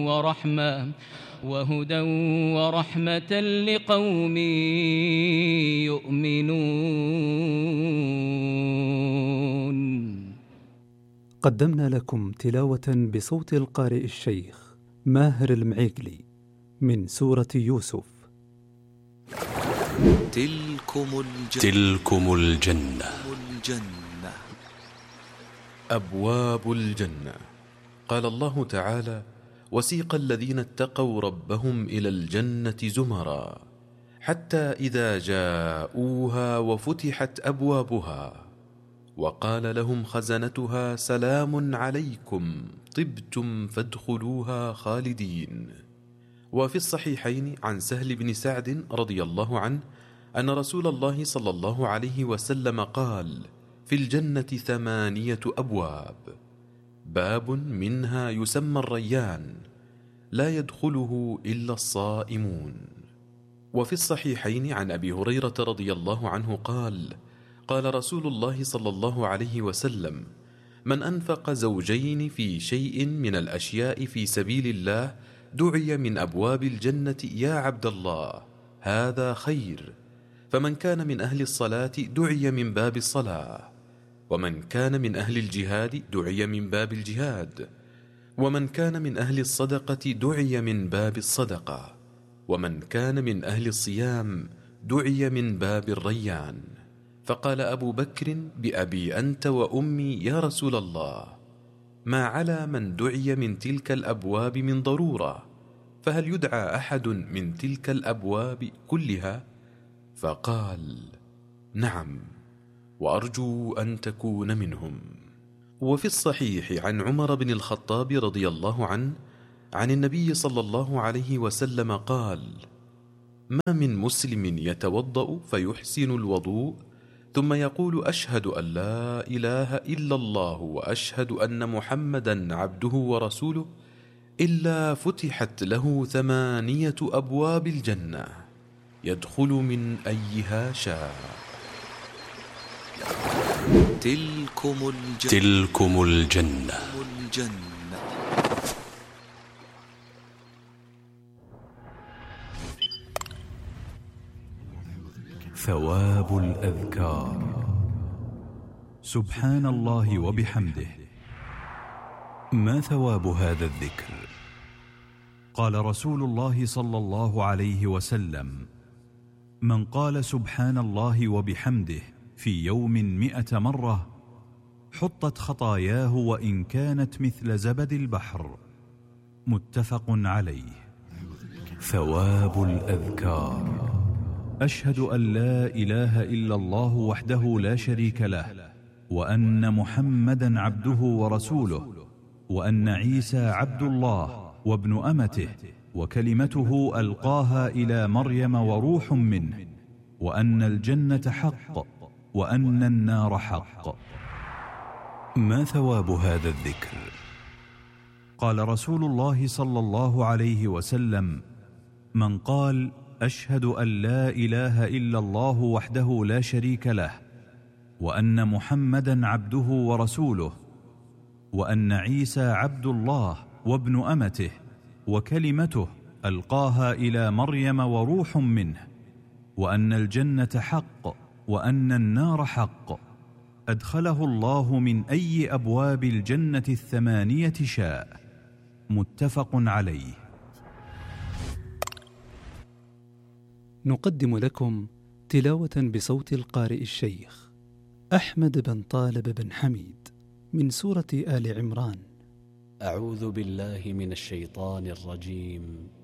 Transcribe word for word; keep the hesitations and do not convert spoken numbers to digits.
ورحمة وهدى ورحمة لقوم يؤمنون. قدمنا لكم تلاوة بصوت القارئ الشيخ ماهر المعيقلي من سورة يوسف. تلكم الجنة, تلكم الجنة. الجنة. أبواب الجنة. قال الله تعالى: وسيق الذين اتقوا ربهم إلى الجنة زمرا حتى إذا جاءوها وفتحت أبوابها وقال لهم خزنتها سلام عليكم طبتم فادخلوها خالدين. وفي الصحيحين عن سهل بن سعد رضي الله عنه أن رسول الله صلى الله عليه وسلم قال: في الجنة ثمانية أبواب، باب منها يسمى الريان لا يدخله إلا الصائمون. وفي الصحيحين عن أبي هريرة رضي الله عنه قال: قال رسول الله صلى الله عليه وسلم: من أنفق زوجين في شيء من الأشياء في سبيل الله دعي من أبواب الجنة يا عبد الله هذا خير. فمن كان من أهل الصلاة دعي من باب الصلاة، ومن كان من أهل الجهاد دعي من باب الجهاد، ومن كان من أهل الصدقة دعي من باب الصدقة، ومن كان من أهل الصيام دعي من باب الريان. فقال أبو بكر: بأبي أنت وأمي يا رسول الله، ما على من دعي من تلك الأبواب من ضرورة، فهل يدعى أحد من تلك الأبواب كلها؟ فقال: نعم، وأرجو أن تكون منهم. وفي الصحيح عن عمر بن الخطاب رضي الله عنه عن النبي صلى الله عليه وسلم قال: ما من مسلم يتوضأ فيحسن الوضوء ثم يقول أشهد أن لا إله إلا الله وأشهد أن محمدا عبده ورسوله إلا فتحت له ثمانية أبواب الجنة يدخل من أيها شاء. تلكم الجنة, تلكم الجنة. الجنة. ثواب الأذكار. سبحان الله وبحمده. ما ثواب هذا الذكر؟ قال رسول الله صلى الله عليه وسلم: من قال سبحان الله وبحمده في يوم مئة مرة حطت خطاياه وإن كانت مثل زبد البحر. متفق عليه. ثواب الأذكار. أشهد أن لا إله إلا الله وحده لا شريك له، وأن محمدا عبده ورسوله، وأن عيسى عبد الله وابن أمته وكلمته ألقاها إلى مريم وروح منه، وأن الجنة حق وأن النار حق. ما ثواب هذا الذكر؟ قال رسول الله صلى الله عليه وسلم: من قال أشهد أن لا إله إلا الله وحده لا شريك له، وأن محمدا عبده ورسوله، وأن عيسى عبد الله وابن أمته وكلمته ألقاها إلى مريم وروح منه، وأن الجنة حق وأن النار حق، أدخله الله من أي أبواب الجنة الثمانية شاء. متفق عليه. نقدم لكم تلاوة بصوت القارئ الشيخ أحمد بن طالب بن حميد من سورة آل عمران. أعوذ بالله من الشيطان الرجيم.